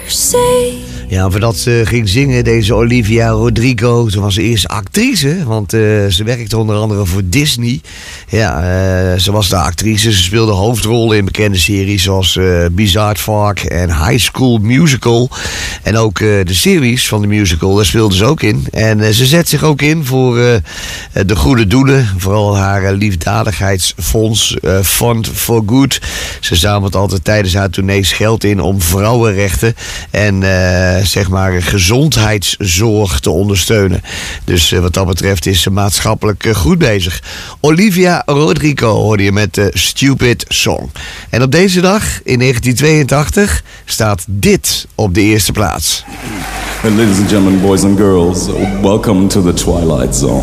Ja, voordat ze ging zingen, deze Olivia Rodrigo, ze was eerst actrice, want ze werkte onder andere voor Disney. Ja, ze was daar actrice, ze speelde hoofdrollen in bekende series zoals Bizarre Vark en High School Musical. En ook de series van de musical, daar speelde ze ook in. En ze zet zich ook in voor de goede doelen, vooral haar liefdadigheidsfonds, Fund for Good. Ze zamelt altijd tijdens haar tournees geld in om vrouwenrechten en zeg maar gezondheidszorg te ondersteunen. Dus wat dat betreft is ze maatschappelijk goed bezig. Olivia Rodrigo hoorde je met de Stupid Song. En op deze dag, in 1982, staat dit op de eerste plaats. Ladies and gentlemen, boys and girls, welcome to the Twilight Zone.